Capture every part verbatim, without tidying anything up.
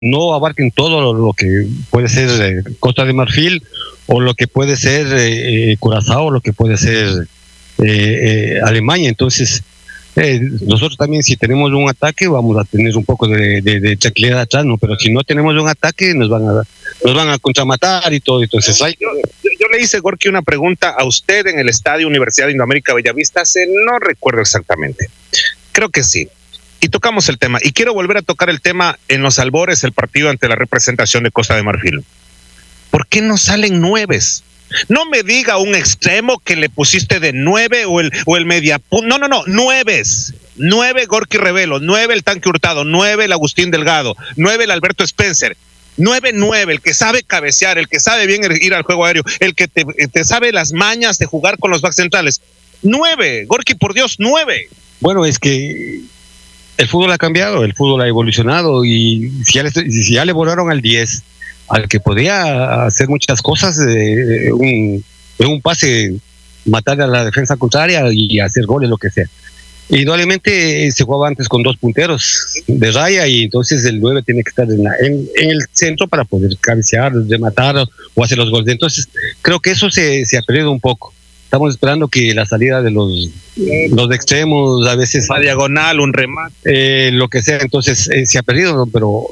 no abarquen todo lo que puede ser eh, Costa de Marfil o lo que puede ser eh, Curazao, lo que puede ser eh, eh, Alemania. Entonces, eh, nosotros también, si tenemos un ataque, vamos a tener un poco de, de, de tranquilidad atrás, ¿no? Pero si no tenemos un ataque, nos van a nos van a contramatar y todo. Entonces, hay... yo, yo le hice, Gorky, una pregunta a usted en el Estadio Universidad de Indoamérica Bellavista, hace, no recuerdo exactamente, creo que sí. Y tocamos el tema, y quiero volver a tocar el tema en los albores, el partido ante la representación de Costa de Marfil. ¿Por qué no salen nueves? No me diga un extremo que le pusiste de nueve o el, o el media punta. No, no, no, nueves. Nueve Gorky Revelo, nueve el Tanque Hurtado, nueve el Agustín Delgado, nueve el Alberto Spencer. Nueve, nueve, el que sabe cabecear, el que sabe bien ir al juego aéreo, el que te, te sabe las mañas de jugar con los backs centrales. Nueve, Gorky, por Dios, nueve. Bueno, es que el fútbol ha cambiado, el fútbol ha evolucionado y si ya le, si ya le volaron al diez, al que podía hacer muchas cosas, eh, un, un pase, matar a la defensa contraria y hacer goles, lo que sea. Indudablemente eh, se jugaba antes con dos punteros de raya y entonces el nueve tiene que estar en, la, en, en el centro para poder cabecear, rematar o hacer los goles. Entonces creo que eso se, se ha perdido un poco. Estamos esperando que la salida de los, los extremos, a veces... Una diagonal, un remate. Eh, lo que sea, entonces eh, se ha perdido, ¿no? Pero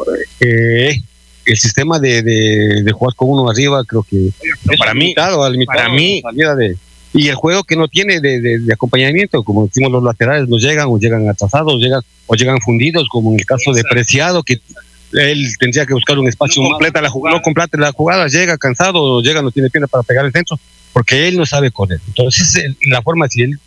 eh, el sistema de, de, de jugar con uno arriba creo que no, para, mí, limitado, limitado, para mí... Salida de, y el juego que no tiene de, de, de acompañamiento, como decimos los laterales, no llegan o llegan atrasados, llegan, o llegan fundidos, como en el caso de Preciado, que él tendría que buscar un espacio. No completa la jugada. No completa la jugada, llega cansado, llega, no tiene pierna para pegar el centro, porque él no sabe correr. Entonces, la forma, si él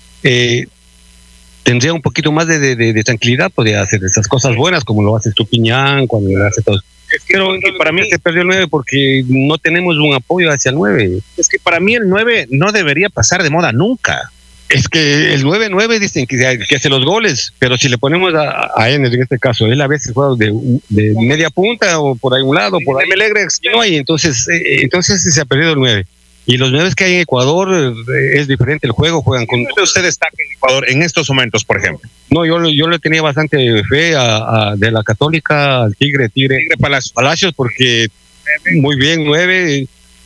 eh, tendría un poquito más de, de, de tranquilidad, podría hacer esas cosas buenas, como lo hace Estupiñán, cuando lo hace todo. Es que, Pero, que para mí se perdió el nueve porque no tenemos un apoyo hacia el nueve. Es que para mí el nueve no debería pasar de moda nunca. Es que el nueve nueve dicen que, que hace los goles, pero si le ponemos a, a Ener en este caso, él a veces juega de, de media punta o por ahí un lado, por ahí no hay, entonces, eh, entonces se ha perdido el nueve. Y los nueve que hay en Ecuador eh, es diferente el juego, juegan con... ¿Usted destaca en Ecuador en estos momentos, por ejemplo? No, yo, yo le tenía bastante fe a, a de la Católica al Tigre, Tigre, Tigre Palacios. Palacios, porque muy bien, nueve,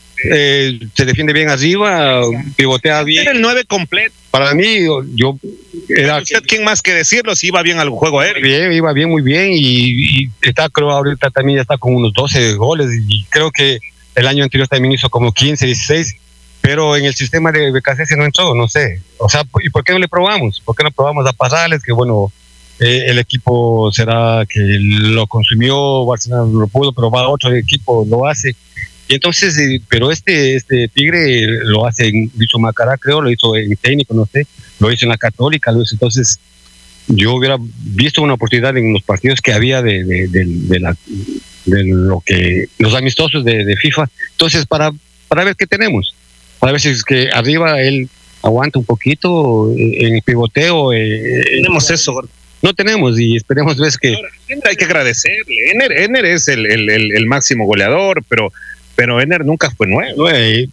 eh, se defiende bien arriba, pivotea bien. Era el nueve completo. Para mí, yo... Era ¿Usted quién más que decirlo si iba bien al juego aéreo? Bien, iba bien, muy bien, y, y está, creo, ahorita también ya está con unos doce goles, y creo que el año anterior también hizo como quince, dieciséis, pero en el sistema de B K C S no entró, no sé. O sea, ¿y por qué no le probamos? ¿Por qué no probamos a Parrales? Que bueno, eh, el equipo será que lo consumió, Barcelona no lo pudo, pero va a otro equipo, lo hace. Y entonces, eh, pero este este Tigre lo hace, en, lo hizo Macará, creo, lo hizo en técnico, no sé, lo hizo en la Católica, lo hizo. Entonces, yo hubiera visto una oportunidad en los partidos que había de, de, de, de la... de lo que los amistosos de, de FIFA, entonces para para ver qué tenemos, para ver si es que arriba él aguanta un poquito en el pivoteo. Eh, tenemos eso, no tenemos, y esperemos ver que ahora, hay que agradecerle. Ener, Ener es el, el, el, el máximo goleador, pero pero Ener nunca fue nuevo. Eh,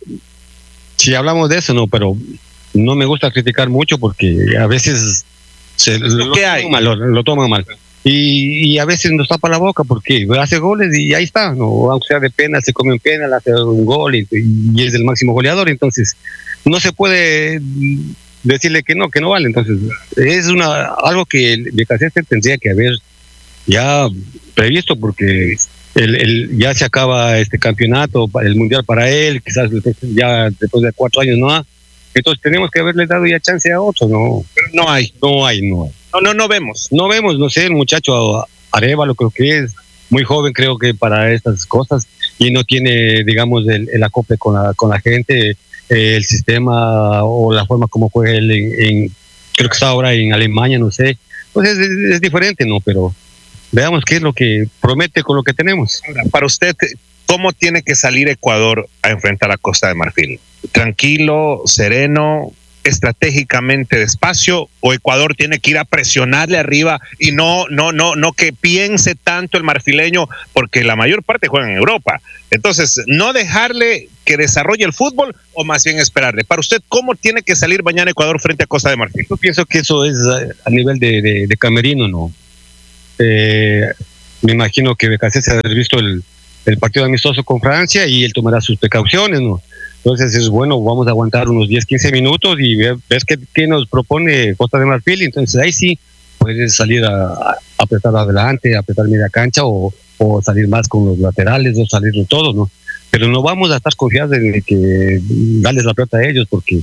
si hablamos de eso, no, pero no me gusta criticar mucho porque a veces se lo, lo, hay? Mal, lo, lo toman mal. Y, y a veces nos tapa la boca porque hace goles y ahí está, no, aunque sea de pena, se come un penal, hace un gol y, y es el máximo goleador. Entonces no se puede decirle que no, que no vale. Entonces es una algo que el B K C S tendría que haber ya previsto, porque el, el, ya se acaba este campeonato, el mundial para él, quizás ya después de cuatro años no ha. Entonces tenemos que haberle dado ya chance a otros, no, pero no hay, no hay, no hay. No, no, no vemos. No vemos, no sé, el muchacho Arévalo creo que es muy joven, creo que para estas cosas, y no tiene, digamos, el, el acople con la, con la gente, eh, el sistema o la forma como juega él en, en, creo que está ahora en Alemania, no sé. Pues es, es, es diferente, ¿no? Pero veamos qué es lo que promete con lo que tenemos. Ahora, para usted, ¿cómo tiene que salir Ecuador a enfrentar a Costa de Marfil? ¿Tranquilo, sereno, estratégicamente despacio, o Ecuador tiene que ir a presionarle arriba y no no no no que piense tanto el marfileño, porque la mayor parte juega en Europa? Entonces, no dejarle que desarrolle el fútbol, o más bien esperarle. Para usted, ¿cómo tiene que salir mañana Ecuador frente a Costa de Marfil? Yo pienso que eso es a, a nivel de, de, de camerino, ¿no? Eh, me imagino que Becasese ha visto el, el partido amistoso con Francia y él tomará sus precauciones, ¿no? Entonces es bueno, vamos a aguantar unos diez, quince minutos y ver, ver qué, qué nos propone Costa de Marfil. Entonces ahí sí puedes salir a, a apretar adelante, a apretar media cancha o, o salir más con los laterales o salir de todo, ¿no? Pero no vamos a estar confiados de que darles la pelota a ellos, porque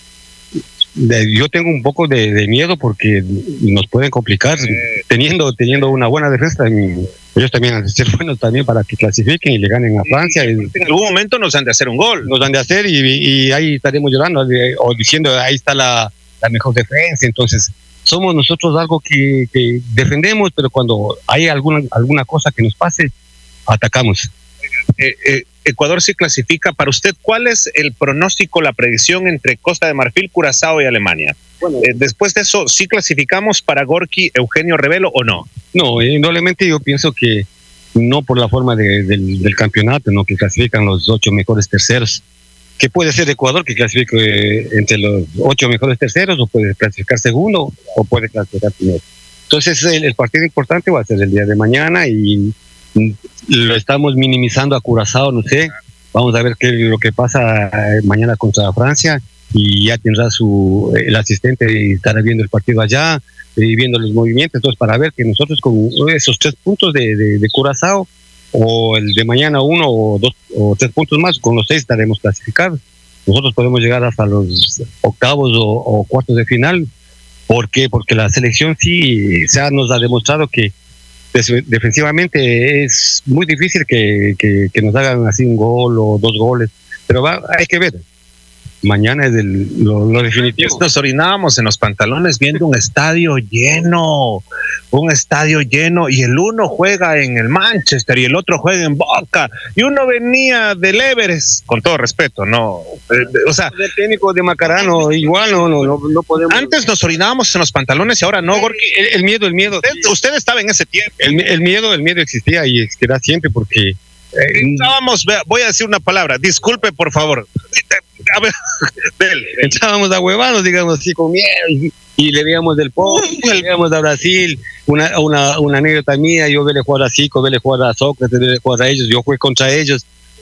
de, yo tengo un poco de, de miedo porque nos pueden complicar eh, teniendo teniendo una buena defensa. Y ellos también han de ser buenos también para que clasifiquen y le ganen a Francia. Y, y en algún momento nos han de hacer un gol. Nos han de hacer y, y ahí estaremos llorando o diciendo ahí está la, la mejor defensa. Entonces somos nosotros algo que, que defendemos, pero cuando hay alguna alguna cosa que nos pase, atacamos. Eh, eh, Ecuador sí clasifica. Para usted, ¿cuál es el pronóstico, la predicción entre Costa de Marfil, Curazao y Alemania? Bueno, eh, después de eso, ¿sí clasificamos para Gorky, Eugenio Revelo o no? No, indudablemente yo pienso que no por la forma de, del, del campeonato, no que clasifican los ocho mejores terceros. Que puede ser Ecuador que clasifique entre los ocho mejores terceros, o puede clasificar segundo, o puede clasificar primero. Entonces el, el partido importante va a ser el día de mañana y lo estamos minimizando a Curazao, no sé, vamos a ver qué lo que pasa mañana contra Francia y ya tendrá su el asistente y estará viendo el partido allá y viendo los movimientos, entonces para ver que nosotros con esos tres puntos de, de, de Curazao o el de mañana uno o dos o tres puntos más, con los seis estaremos clasificados. Nosotros podemos llegar hasta los octavos o, o cuartos de final. ¿Por qué? Porque la selección sí se ha, nos ha demostrado que defensivamente es muy difícil que, que, que nos hagan así un gol o dos goles, pero va, hay que ver. Mañana es el, lo, lo definitivo. Nos orinábamos en los pantalones viendo un estadio lleno, un estadio lleno, y el uno juega en el Manchester y el otro juega en Boca, y uno venía del Everest, con todo respeto, no, eh, o sea, el técnico de Macarano igual no, no, no, no podemos. Antes nos orinábamos en los pantalones y ahora no, Gorky. El, el miedo, el miedo. Usted, sí. usted estaba en ese tiempo. El, el miedo, el miedo existía y existirá siempre porque. Eh, Estábamos, voy a decir una palabra, disculpe por favor. A ver, dele, dele. Estábamos a huevados, digamos así, con miedo, y, y le veíamos del Polo, le veíamos a Brasil, una, una, una anécdota mía, yo vele jugar a Zico, vele jugar a Sócrates, vele jugar a ellos, yo jugué contra ellos,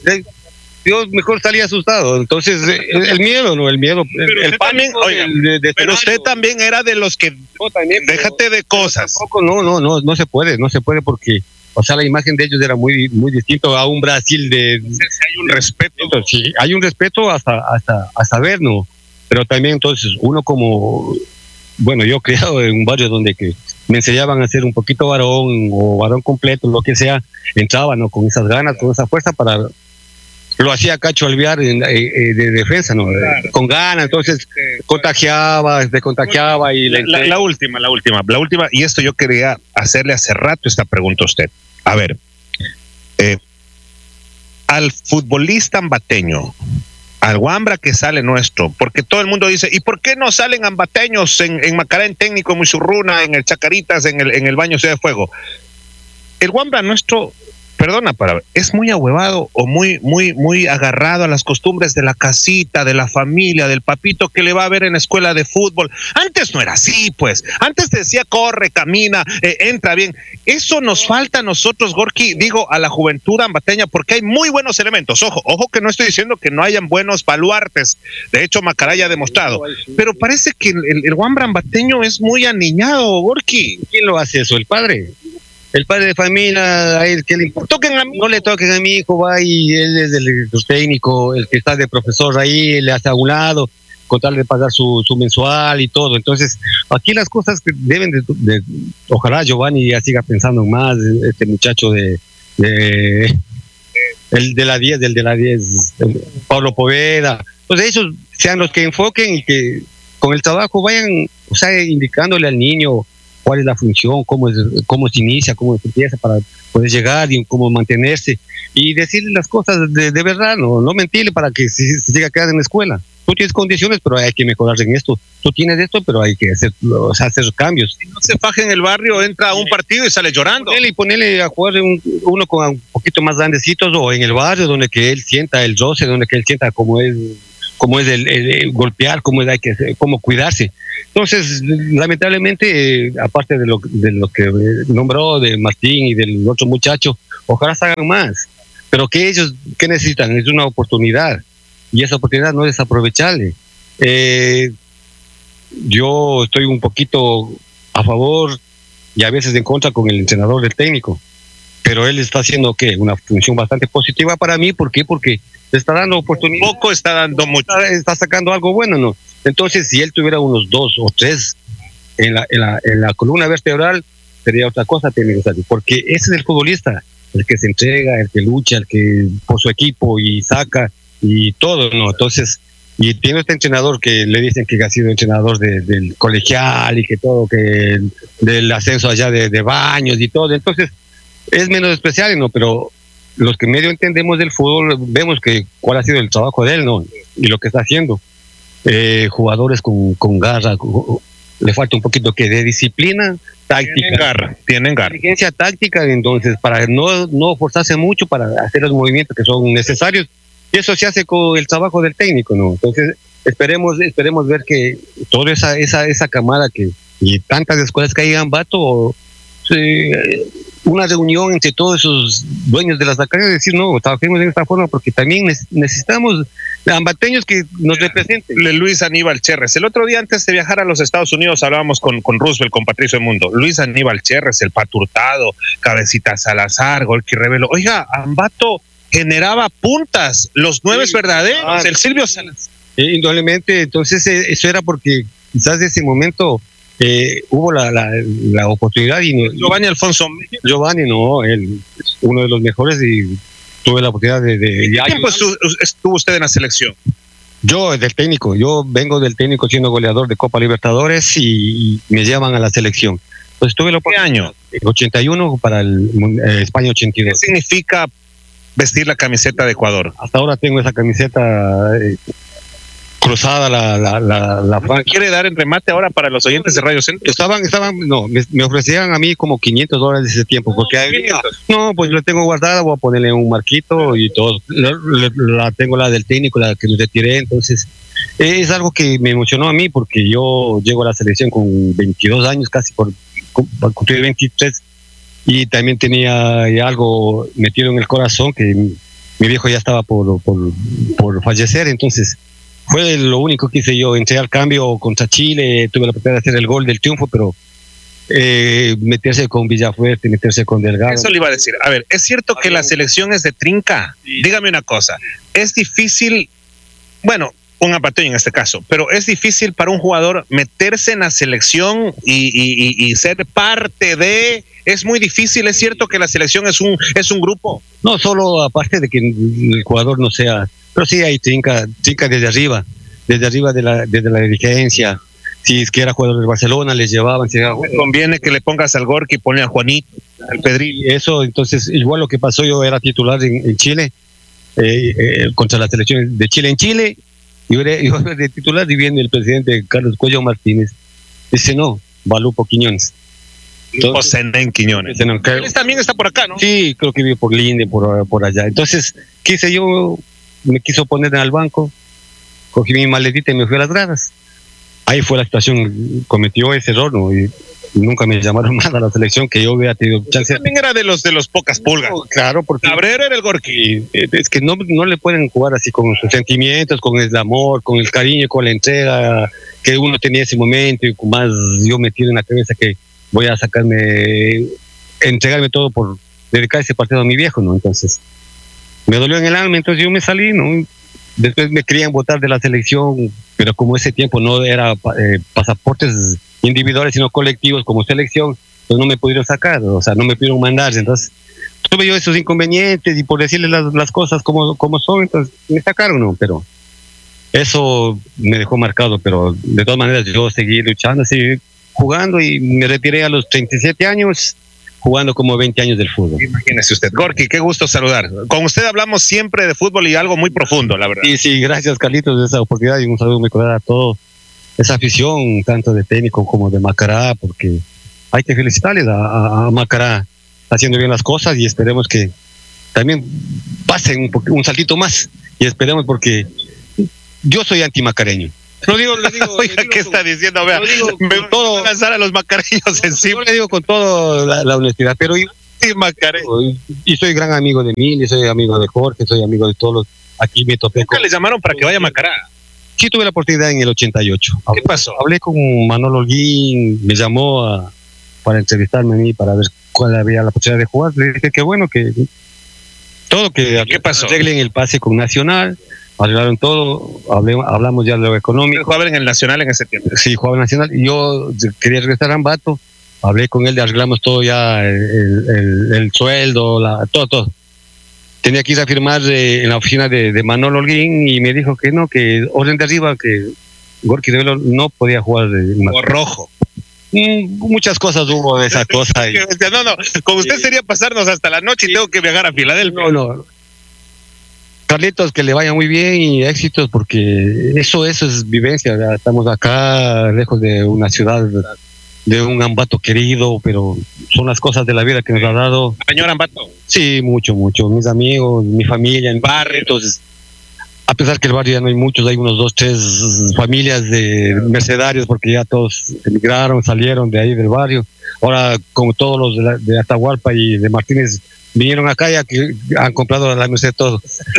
yo mejor salí asustado, entonces el, el miedo, ¿no? El miedo, pero el pánico. También, oiga, de, de pero usted también era de los que, no, también, déjate pero, de cosas. Tampoco, no, no, no, no se puede, no se puede porque... O sea, la imagen de ellos era muy muy distinto a un Brasil de... Entonces, hay un respeto. Sí, hay un respeto hasta, hasta, hasta ver, ¿no? Pero también, entonces, uno como... Bueno, yo criado en un barrio donde que me enseñaban a ser un poquito varón o varón completo, lo que sea, entraba, ¿no? Con esas ganas, con esa fuerza para... Lo hacía Cacho Alvear en, eh, de defensa, ¿no? Claro. Con ganas, entonces sí, contagiaba, descontagiaba y... La, la, la última, la última, la última, y esto yo quería hacerle hace rato esta pregunta a usted. A ver, eh, al futbolista ambateño, al Wambra que sale nuestro, porque todo el mundo dice, ¿y por qué no salen ambateños en, en Macará, en Técnico, en Muchurruna, en el Chacaritas, en el, en el Baño Ciudad de Fuego? El Wambra nuestro... Perdona, para es muy ahuevado o muy, muy, muy agarrado a las costumbres de la casita, de la familia, del papito que le va a ver en la escuela de fútbol. Antes no era así, pues. Antes decía corre, camina, eh, entra bien. Eso nos falta a nosotros, Gorky, digo, a la juventud ambateña, porque hay muy buenos elementos. Ojo, ojo que no estoy diciendo que no hayan buenos baluartes. De hecho, Macará ya ha demostrado. Pero parece que el, el, el Wambra ambateño es muy aniñado, Gorky. ¿Quién lo hace eso? ¿El padre? El padre de familia, a él, ¿qué le importa? Toquen a mí, no le toquen a mi hijo, va y él es el, el técnico, el que está de profesor ahí, le hace a un lado, con tal de pagar su, su mensual y todo. Entonces, aquí las cosas que deben de, de ojalá Giovanni ya siga pensando más, este muchacho de, de el de la diez, del de la diez, Pablo Poveda. Pues ellos sean los que enfoquen y que con el trabajo vayan, o sea, indicándole al niño cuál es la función, cómo, es, cómo se inicia, cómo se empieza para poder llegar y cómo mantenerse y decirle las cosas de, de verdad, no, no mentirle para que se, se siga quedando en la escuela. Tú tienes condiciones, pero hay que mejorar en esto. Tú tienes esto, pero hay que hacer, o sea, hacer cambios. Si no se faja en el barrio, entra a un partido y sale llorando. Ponele y ponerle a jugar un, uno con un poquito más grandecitos o en el barrio donde que él sienta el roce, donde que él sienta como es cómo es el, el, el golpear, cómo es hay que cómo cuidarse. Entonces, lamentablemente, eh, aparte de lo, de lo que nombró de Martín y del otro muchacho, ojalá se hagan más. Pero que ellos, ¿qué necesitan? Es una oportunidad. Y esa oportunidad no es desaprovechable. Eh, yo estoy un poquito a favor y a veces en contra con el entrenador del técnico. Pero él está haciendo, ¿qué? Una función bastante positiva para mí. ¿Por qué? Porque le está dando oportunidad. Poco está dando mucho. Está, está sacando algo bueno, ¿no? Entonces, si él tuviera unos dos o tres en la, en la, en la columna vertebral, sería otra cosa, porque ese es el futbolista, el que se entrega, el que lucha, el que por su equipo y saca y todo, ¿no? Entonces, y tiene este entrenador que le dicen que ha sido entrenador de, del colegial y que todo, que del ascenso allá de, de Baños y todo, entonces es menos especial, ¿no? Pero los que medio entendemos del fútbol vemos que cuál ha sido el trabajo de él, ¿no? Y lo que está haciendo. Eh, jugadores con, con garra, con, le falta un poquito que de disciplina táctica. Tienen garra, tienen garra. Inteligencia táctica, entonces, para no, no forzarse mucho, para hacer los movimientos que son necesarios, y eso se hace con el trabajo del técnico, ¿no? Entonces, esperemos esperemos ver que toda esa esa esa camada que y tantas escuelas que hay en Ambato, eh, una reunión entre todos esos dueños de las academias y decir, no, trabajemos de esta forma porque también necesitamos ambateños que nos representen. Luis Aníbal Cherres. El otro día, antes de viajar a los Estados Unidos, hablábamos con, con Roosevelt, con Patricio Mundo. Luis Aníbal Cherres, el Pato Hurtado, Cabecita Salazar, Gorky Revelo. Oiga, Ambato generaba puntas, los nueve sí, verdaderos, ah, el Silvio Salazar. Eh, indudablemente, entonces eh, eso era porque quizás de ese momento eh, hubo la, la, la oportunidad. Y no, Giovanni Alfonso. Giovanni, no, él es uno de los mejores y tuve la oportunidad de... de ¿Qué tiempo estuvo, estuvo usted en la selección? Yo, del técnico, yo vengo del técnico siendo goleador de Copa Libertadores y, y me llevan a la selección. Pues tuve la oportunidad. ¿Qué año? ochenta y uno para el eh, España ochenta y dos. ¿Qué significa vestir la camiseta de Ecuador? Hasta ahora tengo esa camiseta eh, cruzada la la la, la ¿No quiere dar en remate ahora para los oyentes de Radio Centro? Estaban, estaban, no, me, me ofrecían a mí como quinientos dólares ese tiempo, porque había, no, pues la tengo guardada, voy a ponerle un marquito y todo, la, la, la tengo la del técnico, la que me retiré, entonces es algo que me emocionó a mí, porque yo llego a la selección con veintidós años, casi por, por cumplir veintitrés, y también tenía algo metido en el corazón, que mi, mi viejo ya estaba por, por, por fallecer, entonces fue lo único que hice yo. Entré al cambio contra Chile, tuve la oportunidad de hacer el gol del triunfo, pero eh, meterse con Villafuerte, meterse con Delgado. Eso le iba a decir. A ver, ¿es cierto que la selección es de trinca? Sí. Dígame una cosa, es difícil, bueno, un apateño en este caso, pero es difícil para un jugador meterse en la selección y, y, y ser parte de... Es muy difícil, es cierto que la selección es un, es un grupo. No, solo aparte de que el jugador no sea... Pero sí hay trinca, trinca desde arriba, desde arriba de la, desde la dirigencia. Si es que era jugador del Barcelona, les llevaban. Si era, conviene que le pongas al Gorky y ponle a Juanito, al Pedrillo. Eso, entonces, igual lo que pasó, yo era titular en, en Chile, eh, eh, contra la selección de Chile en Chile, y yo era, yo era de titular, y viene el presidente Carlos Cuello Martínez, dice, no, Balupo Quiñones. Entonces, o Zenén Quiñones. Zenén, él también está por acá, ¿no? Sí, creo que vive por Linde, por, por allá. Entonces, quise yo... me quiso poner al banco, cogí mi maletita y me fui a las gradas. Ahí fue la situación, cometió ese error, ¿no? Y nunca me llamaron más a la selección, que yo hubiera tenido chance. También era de los de los pocas pulgas. No, claro, porque Cabrera era el Gorky. Es que no, no le pueden jugar así con sus sentimientos, con el amor, con el cariño, con la entrega que uno tenía ese momento, y con más yo metido en la cabeza que voy a sacarme, entregarme todo por dedicar ese partido a mi viejo, ¿no? Entonces me dolió en el alma, entonces yo me salí, ¿no? Después me querían votar de la selección, pero como ese tiempo no era eh, pasaportes individuales, sino colectivos como selección, pues no me pudieron sacar, o sea, no me pudieron mandar. Entonces tuve yo esos inconvenientes y por decirles las, las cosas como, como son, entonces me sacaron, ¿no? Pero eso me dejó marcado, pero de todas maneras yo seguí luchando, seguí jugando y me retiré a los treinta y siete años, jugando como veinte años del fútbol. Imagínese usted. Gorky, qué gusto saludar. Con usted hablamos siempre de fútbol y algo muy profundo, la verdad. Sí, sí, gracias Carlitos de esa oportunidad y un saludo muy cordial a toda esa afición, tanto de técnico como de Macará, porque hay que felicitarles a, a, a Macará haciendo bien las cosas y esperemos que también pasen un, un saltito más y esperemos porque yo soy antimacareño. Lo digo, lo digo, Oiga, lo digo ¿qué con, está diciendo? Vea, me me todo, a lanzar a los macareños encima. Yo le digo con toda la, la honestidad, pero yo, Sí, Macareño. y, y soy gran amigo de Mili, soy amigo de Jorge, soy amigo de todos los, aquí me topé Nunca con, le llamaron para que vaya a Macará. sí tuve la oportunidad en el ochenta y ocho. ¿Qué pasó? Hablé con Manolo Holguín, me llamó a, para entrevistarme a mí, para ver cuál había la posibilidad de jugar. Le dije que bueno, que todo, que ¿Qué pasó? arreglen el pase con Nacional, arreglaron todo, hablé, hablamos ya de lo económico. Jugaba en el Nacional en ese tiempo. Sí, jugaba en Nacional, y yo quería regresar a Ambato, hablé con él, arreglamos todo ya, el, el, el sueldo, la, todo, todo. Tenía que ir a firmar eh, en la oficina de, de Manolo Holguín y me dijo que no, que orden de arriba, que Gorky de Velo no podía jugar. De, O rojo. Mm, muchas cosas hubo de esa cosa. Y, No, no, con usted Sí. sería pasarnos hasta la noche y tengo que viajar a Filadelfia. no, no. Carlitos, que le vaya muy bien y éxitos, porque eso, eso es vivencia. Ya estamos acá, lejos de una ciudad, de un Ambato querido, pero son las cosas de la vida que nos ha dado. Señor Ambato. Sí, mucho, mucho. Mis amigos, mi familia, en barrio. Entonces, a pesar que el barrio ya no hay muchos, hay unos dos, tres familias de mercedarios, porque ya todos emigraron, salieron de ahí del barrio. Ahora, como todos los de, la, de Atahualpa y de Martínez vinieron acá, ya que han comprado a la merced todo.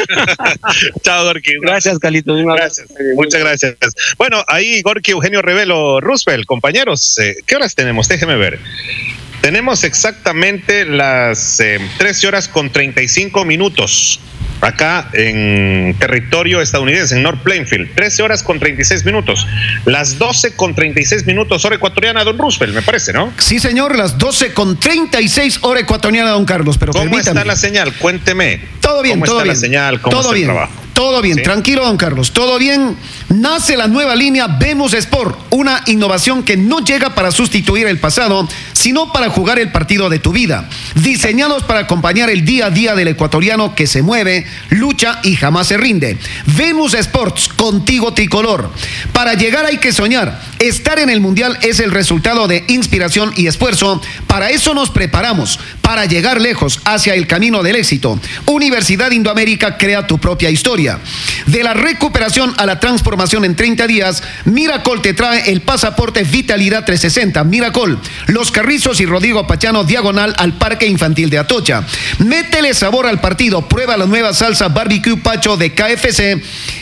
Chao, Gorky. Gracias, Carlitos. Un abrazo. Gracias, muchas gracias. Bueno, ahí Gorky Eugenio Revelo Roosevelt, compañeros, eh, ¿qué horas tenemos? Déjeme ver. Tenemos exactamente las eh, trece horas con treinta y cinco minutos acá en territorio estadounidense, en North Plainfield. trece horas con treinta y seis minutos. Las doce con treinta y seis minutos, hora ecuatoriana, don Roosevelt, me parece, ¿no? Sí, señor, las doce con treinta y seis, hora ecuatoriana, don Carlos. Pero ¿Cómo permítame. está la señal? Cuénteme. Todo bien, ¿Cómo todo está bien. la señal? ¿Cómo todo está el bien. trabajo? Todo bien, ¿Sí? tranquilo, don Carlos, todo bien. Nace la nueva línea Venus Sport, una innovación que no llega para sustituir el pasado, sino para jugar el partido de tu vida. Diseñados para acompañar el día a día del ecuatoriano que se mueve, lucha y jamás se rinde. Venus Sports, contigo tricolor. Para llegar hay que soñar. Estar en el Mundial es el resultado de inspiración y esfuerzo. Para eso nos preparamos, para llegar lejos hacia el camino del éxito. Universidad Indoamérica crea tu propia historia. De la recuperación a la transformación en treinta días, Miracol te trae el pasaporte Vitalidad trescientos sesenta. Miracol, Los Carrizos y Rodrigo Pachano, diagonal al Parque Infantil de Atocha. Métele sabor al partido, prueba la nueva salsa barbecue Pacho de K F C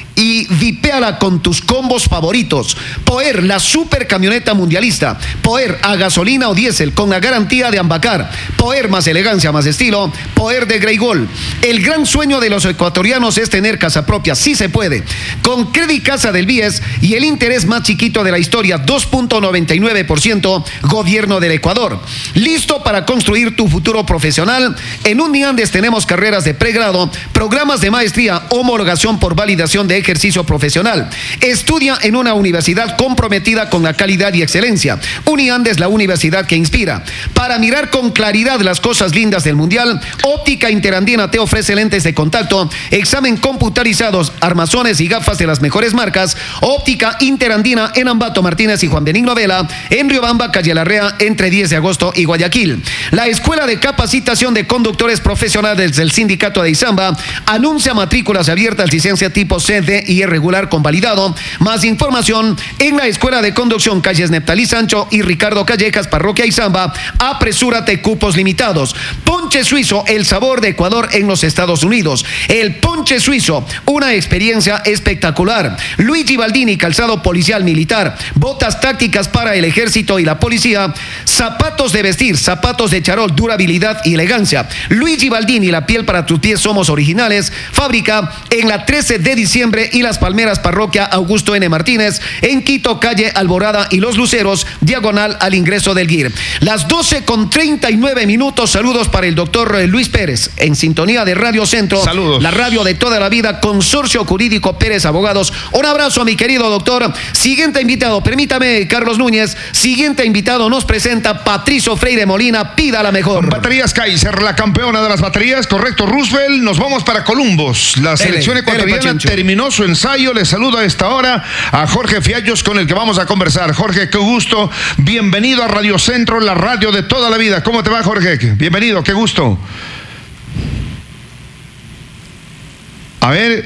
y vipéala con tus combos favoritos. Poer, la super camioneta mundialista. Poer a gasolina o diésel con la garantía de Ambacar. Poer más elegancia, más estilo. Poer de Greygol. El gran sueño de los ecuatorianos es tener casa propia. Sí se puede. Con Credit Casa del B I E S y el interés más chiquito de la historia, dos punto noventa y nueve por ciento, Gobierno del Ecuador. Listo para construir tu futuro profesional. En Uniandes tenemos carreras de pregrado, programas de maestría, homologación por validación de ejercicio profesional. Estudia en una universidad comprometida con la calidad y excelencia. Uniandes, la universidad que inspira. Para mirar con claridad las cosas lindas del Mundial, Óptica Interandina te ofrece lentes de contacto, examen computarizados, armazones y gafas de las mejores marcas. Óptica Interandina en Ambato Martínez y Juan Benigno Vela, en Riobamba, Calle Larrea, entre diez de agosto y Guayaquil. La Escuela de Capacitación de Conductores Profesionales del Sindicato de Izamba anuncia matrículas abiertas, licencia tipo C D y irregular convalidado. Más información en la Escuela de Conducción calles Neptalí Sancho y Ricardo Callejas, Parroquia Izamba. Apresúrate, cupos limitados. Ponche Suizo, el sabor de Ecuador en los Estados Unidos. El Ponche Suizo, una experiencia espectacular. Luigi Baldini, calzado policial militar, botas tácticas para el ejército y la policía, zapatos de vestir, zapatos de charol, durabilidad y elegancia. Luigi Baldini, la piel para tus pies somos originales. Fábrica en la trece de diciembre y Las Palmeras, Parroquia Augusto N. Martínez, en Quito, calle Alborada y Los Luceros, diagonal al ingreso del G I R. Las doce con treinta y nueve minutos, saludos para el doctor Luis Pérez, en sintonía de Radio Centro, saludos. La radio de toda la vida, Consorcio Jurídico Pérez Abogados. Un abrazo, mi querido doctor. Siguiente invitado, permítame, Carlos Núñez, siguiente invitado nos presenta Patricio Freire Molina, pida la mejor. Baterías Kaiser, la campeona de las baterías, correcto, Roosevelt. Nos vamos para Columbus. La selección Dele, dele, ecuatoriana Pachencho. terminó su ensayo. Le saludo a esta hora a Jorge Fiallos, con el que vamos a conversar. Jorge, qué gusto. Bienvenido a Radio Centro, la radio de toda la vida. ¿Cómo te va, Jorge? Bienvenido, qué gusto. A ver,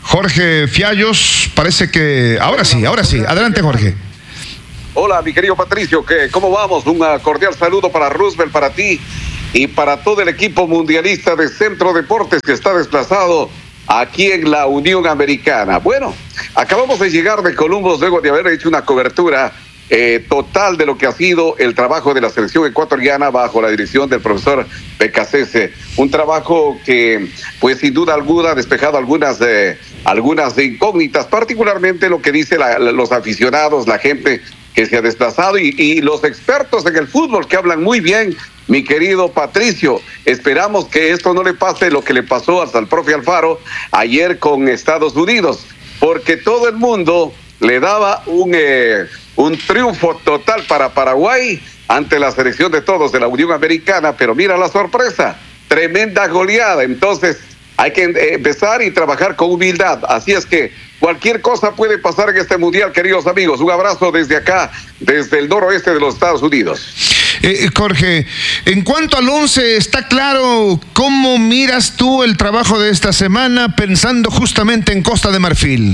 Jorge Fiallos, parece que... Ahora sí, ahora sí. Adelante, Jorge. Hola, mi querido Patricio, ¿qué? ¿Cómo vamos? Un cordial saludo para Roosevelt, para ti y para todo el equipo mundialista de Centro Deportes que está desplazado aquí en la Unión Americana. Bueno, acabamos de llegar de Columbus luego de haber hecho una cobertura eh, total de lo que ha sido el trabajo de la selección ecuatoriana bajo la dirección del profesor Becasese. Un trabajo que, pues sin duda alguna, ha despejado algunas, eh, algunas incógnitas, particularmente lo que dicen la, los aficionados, la gente que se ha desplazado y, y los expertos en el fútbol que hablan muy bien, mi querido Patricio. Esperamos que esto no le pase lo que le pasó hasta al profe Alfaro ayer con Estados Unidos, porque todo el mundo le daba un, eh, un triunfo total para Paraguay ante la selección de todos de la Unión Americana, pero mira la sorpresa, tremenda goleada. Entonces hay que empezar y trabajar con humildad, así es que cualquier cosa puede pasar en este mundial, queridos amigos. Un abrazo desde acá, desde el noroeste de los Estados Unidos. Eh, Jorge, en cuanto al once, ¿está claro cómo miras tú el trabajo de esta semana pensando justamente en Costa de Marfil?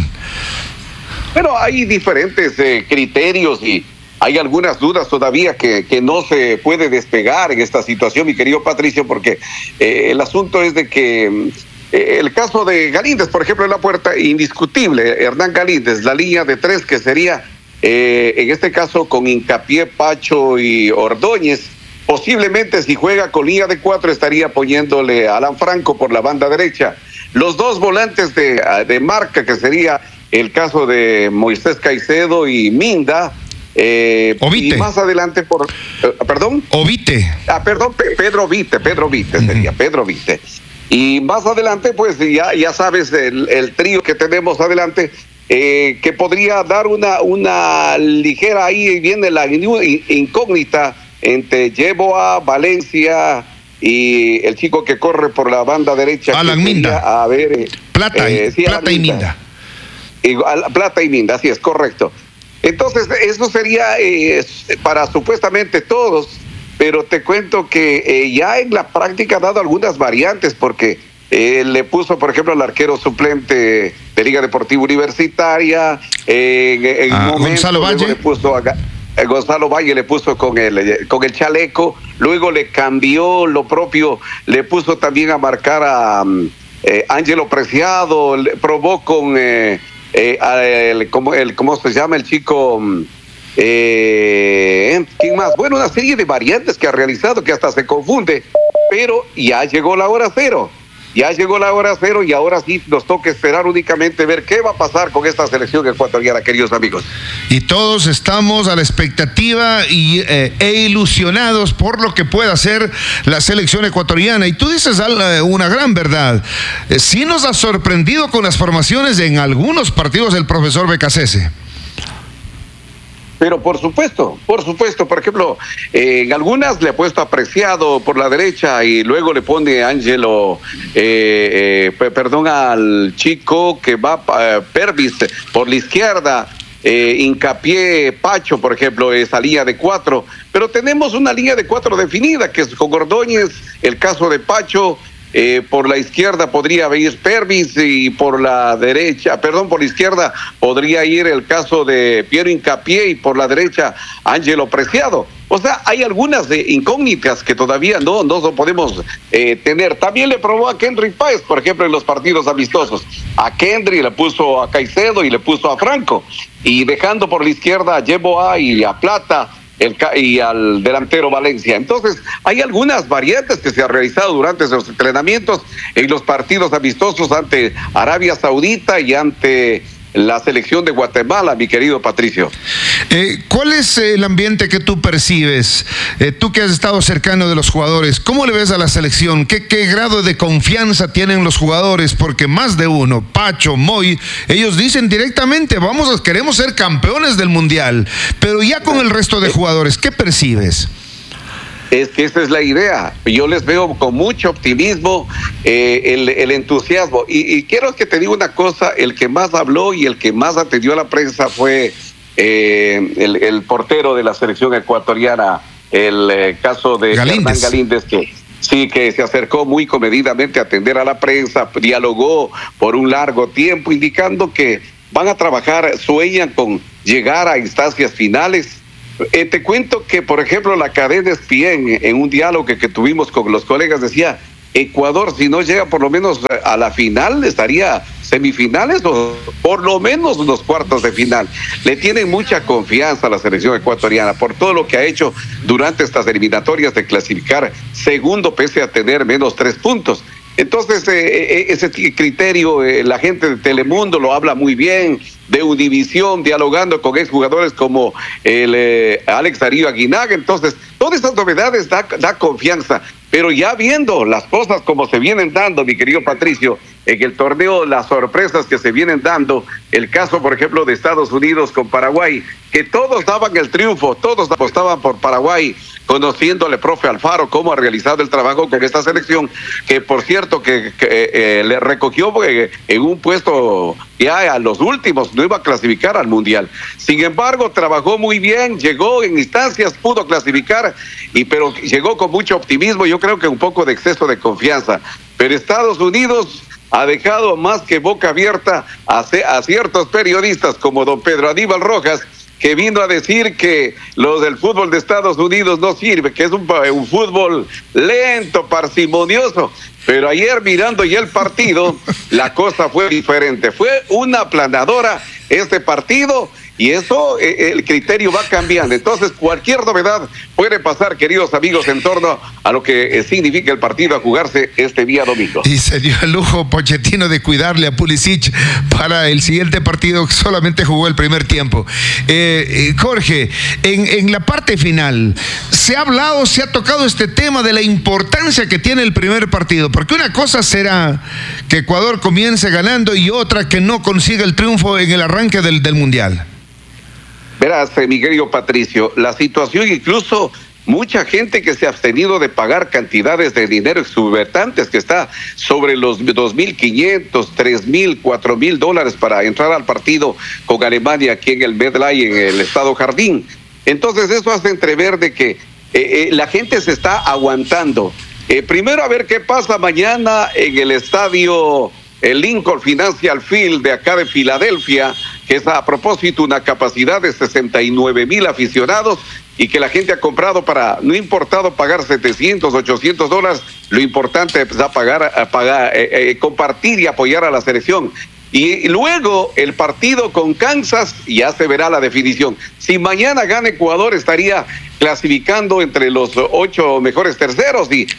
Pero hay diferentes eh, criterios y hay algunas dudas todavía que, que no se puede despegar en esta situación, mi querido Patricio, porque eh, el asunto es de que eh, el caso de Galíndez, por ejemplo, en la puerta, indiscutible, Hernán Galíndez, la línea de tres que sería, eh, en este caso, con Hincapié, Pacho y Ordóñez. Posiblemente si juega con línea de cuatro estaría poniéndole a Alan Franco por la banda derecha. Los dos volantes de, de marca, que sería el caso de Moisés Caicedo y Minda. Eh, Ovite. Y más adelante por... Eh, ¿Perdón? Ovite. Ah, perdón, Pe- Pedro Vite, Pedro Vite sería, uh-huh. Pedro Vite. Y más adelante, pues ya, ya sabes, el, el trío que tenemos adelante, eh, que podría dar una, una ligera, ahí viene la incógnita entre Yeboah, Valencia y el chico que corre por la banda derecha. Alan Minda. A ver, eh, Plata, eh, sí, Plata y Minda. Igual, Plata y Minda, así es, correcto. Entonces, eso sería eh, para supuestamente todos, pero te cuento que eh, ya en la práctica ha dado algunas variantes, porque eh, le puso, por ejemplo, al arquero suplente de Liga Deportiva Universitaria, eh, en ah, un momento Gonzalo Valle. le puso a, a Gonzalo Valle, le puso con el, con el chaleco, luego le cambió lo propio, le puso también a marcar a eh, Ángelo Preciado, le probó con... Eh, Eh, el, ¿cómo, el, ¿Cómo se llama el chico? Eh, ¿Quién más? Bueno, una serie de variantes que ha realizado que hasta se confunde, pero ya llegó la hora cero. Ya llegó la hora cero y ahora sí nos toca esperar únicamente ver qué va a pasar con esta selección ecuatoriana, queridos amigos. Y todos estamos a la expectativa y, eh, e ilusionados por lo que pueda hacer la selección ecuatoriana. Y tú dices una gran verdad. Eh, sí nos ha sorprendido con las formaciones en algunos partidos del profesor Becasese. Pero por supuesto, por supuesto, por ejemplo, eh, en algunas le ha puesto a Preciado por la derecha y luego le pone a Ángelo, eh, eh, perdón, al chico que va, eh, Pervis, por la izquierda, eh, Hincapié, Pacho, por ejemplo, esa línea de cuatro, pero tenemos una línea de cuatro definida, que es con Ordóñez, el caso de Pacho. Eh, por la izquierda podría ir Pervis y por la derecha, perdón, por la izquierda podría ir el caso de Piero Hincapié y por la derecha Ángelo Preciado. O sea, hay algunas de incógnitas que todavía no, no podemos eh, tener. También le probó a Kendry Páez, por ejemplo, en los partidos amistosos. A Kendry le puso a Caicedo y le puso a Franco. Y dejando por la izquierda a Yeboah y a Plata. El, y al delantero Valencia. Entonces, hay algunas variantes que se han realizado durante esos entrenamientos en los partidos amistosos ante Arabia Saudita y ante la selección de Guatemala, mi querido Patricio. Eh, ¿Cuál es el ambiente que tú percibes? Eh, tú que has estado cercano de los jugadores, ¿cómo le ves a la selección? ¿Qué, qué grado de confianza tienen los jugadores? Porque más de uno, Pacho, Moy, ellos dicen directamente, vamos, queremos ser campeones del Mundial. Pero ya con el resto de jugadores, ¿qué percibes? Es que esa es la idea. Yo les veo con mucho optimismo eh, el, el entusiasmo. Y, y quiero que te diga una cosa, el que más habló y el que más atendió a la prensa fue eh, el, el portero de la selección ecuatoriana, el eh, caso de Galíndez. Hernán Galíndez, que Sí, que se acercó muy comedidamente a atender a la prensa, dialogó por un largo tiempo, indicando que van a trabajar, sueñan con llegar a instancias finales. Eh, te cuento que, por ejemplo, la cadena E S P N, en un diálogo que, que tuvimos con los colegas, decía, Ecuador, si no llega por lo menos a la final, estaría semifinales o por lo menos los cuartos de final. Le tienen mucha confianza a la selección ecuatoriana por todo lo que ha hecho durante estas eliminatorias de clasificar segundo pese a tener menos tres puntos. Entonces, eh, ese criterio, eh, la gente de Telemundo lo habla muy bien, de Univisión, dialogando con exjugadores como el eh, Alex Darío Aguinaga. Entonces, todas estas novedades da, da confianza, pero ya viendo las cosas como se vienen dando, mi querido Patricio, en el torneo, las sorpresas que se vienen dando, el caso, por ejemplo, de Estados Unidos con Paraguay, que todos daban el triunfo, todos apostaban por Paraguay, conociéndole, profe Alfaro, cómo ha realizado el trabajo con esta selección, que por cierto que, que eh, le recogió eh, en un puesto ya a los últimos, no iba a clasificar al Mundial. Sin embargo, trabajó muy bien, llegó en instancias, pudo clasificar, y pero llegó con mucho optimismo, yo creo que un poco de exceso de confianza. Pero Estados Unidos ha dejado más que boca abierta a, a ciertos periodistas como don Pedro Aníbal Rojas, que vino a decir que lo del fútbol de Estados Unidos no sirve, que es un, un fútbol lento, parsimonioso. Pero ayer, mirando ya el partido, la cosa fue diferente. Fue una aplanadora este partido, y eso, eh, el criterio va cambiando. Entonces, cualquier novedad puede pasar, queridos amigos, en torno a lo que eh, significa el partido a jugarse este día domingo. Y se dio el lujo Pochettino de cuidarle a Pulisic para el siguiente partido, que solamente jugó el primer tiempo. Eh, eh, Jorge, en, en la parte final, se ha hablado, se ha tocado este tema de la importancia que tiene el primer partido, porque una cosa será que Ecuador comience ganando y otra que no consiga el triunfo en el arranque del, del Mundial. Verás, mi querido Patricio, la situación, incluso mucha gente que se ha abstenido de pagar cantidades de dinero exorbitantes, que está sobre los dos mil quinientos, tres mil, cuatro mil dólares para entrar al partido con Alemania aquí en el MetLife, en el Estado Jardín. Entonces eso hace entrever de que eh, eh, la gente se está aguantando. Eh, primero a ver qué pasa mañana en el estadio el Lincoln Financial Field de acá de Filadelfia, que es a propósito una capacidad de sesenta y nueve mil aficionados, y que la gente ha comprado para, no importado pagar setecientos, ochocientos dólares, lo importante es a pagar, a pagar eh, eh, compartir y apoyar a la selección. Y luego el partido con Kansas, ya se verá la definición. Si mañana gana Ecuador, estaría clasificando entre los ocho mejores terceros y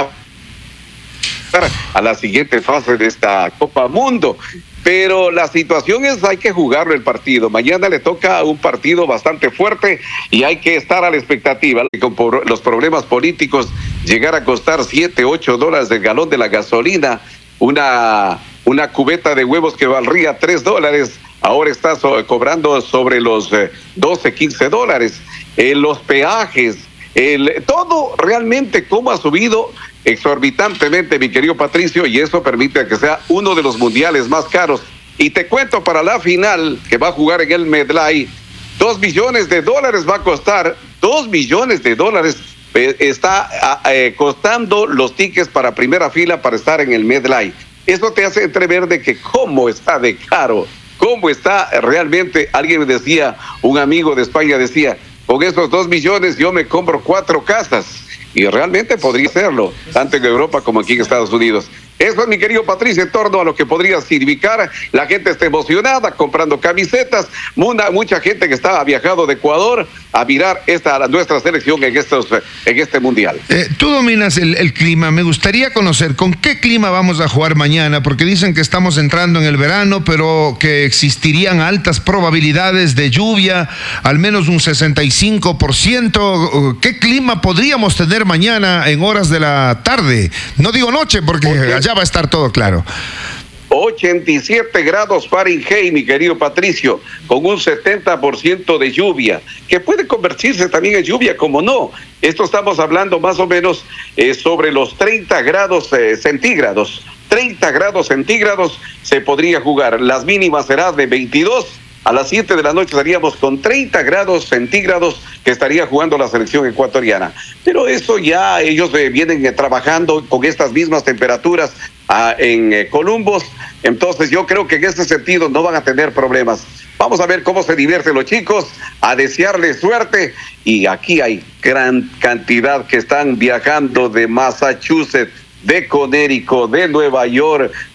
a la siguiente fase de esta Copa Mundo. Pero la situación es, hay que jugarlo el partido. Mañana le toca un partido bastante fuerte y hay que estar a la expectativa. Con los problemas políticos, llegar a costar siete, ocho dólares el galón de la gasolina, una, una cubeta de huevos que valdría tres dólares, ahora está so, cobrando sobre los eh, doce, quince dólares. Eh, los peajes, el, todo realmente cómo ha subido exorbitantemente, mi querido Patricio, y eso permite que sea uno de los mundiales más caros. Y te cuento, para la final que va a jugar en el MetLife, dos millones de dólares va a costar, dos millones de dólares eh, está eh, costando los tickets para primera fila para estar en el MetLife. Eso te hace entrever de que cómo está de caro, cómo está realmente. Alguien me decía, un amigo de España decía, con esos dos millones yo me compro cuatro casas. Y realmente podría hacerlo, tanto en Europa como aquí en Estados Unidos. Eso es, mi querido Patricio, en torno a lo que podría significar. La gente está emocionada, comprando camisetas. Mucha, mucha gente que está viajado de Ecuador a mirar esta, nuestra selección en, estos, en este mundial. Eh, tú dominas el, el clima. Me gustaría conocer con qué clima vamos a jugar mañana, porque dicen que estamos entrando en el verano, pero que existirían altas probabilidades de lluvia, al menos un sesenta y cinco por ciento. ¿Qué clima podríamos tener mañana en horas de la tarde? No digo noche, porque allá va a estar todo claro. ochenta y siete grados Fahrenheit, mi querido Patricio, con un setenta por ciento de lluvia, que puede convertirse también en lluvia, como no. Esto estamos hablando más o menos eh, sobre los treinta grados eh, centígrados. treinta grados centígrados se podría jugar. Las mínimas serán de veintidós A las siete de la noche estaríamos con treinta grados centígrados que estaría jugando la selección ecuatoriana. Pero eso ya ellos eh, vienen eh, trabajando con estas mismas temperaturas ah, en eh, Columbus. Entonces yo creo que en este sentido no van a tener problemas. Vamos a ver cómo se divierten los chicos, a desearles suerte. Y aquí hay gran cantidad que están viajando de Massachusetts, de Connecticut, de Nueva York,